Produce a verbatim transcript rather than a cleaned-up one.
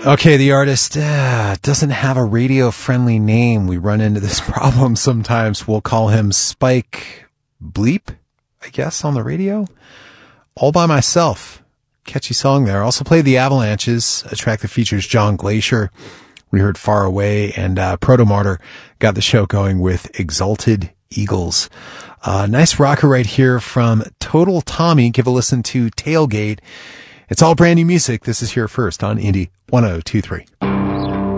Okay, the artist uh, doesn't have a radio-friendly name. We run into this problem sometimes. We'll call him Spike Bleep, I guess, on the radio. All by Myself. Catchy song there. Also played The Avalanches, a track that features John Glacier. We heard Far Away, and uh, Protomartyr got the show going with Exalted Eagles. Uh, nice rocker right here from Total Tommy. Give a listen to Tailgate. It's all brand new music. This is Here First on Indie one oh two three.